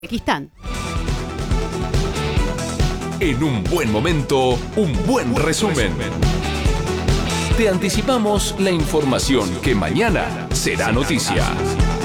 Aquí están. En un buen momento, un buen resumen. Te anticipamos la información que mañana será noticia.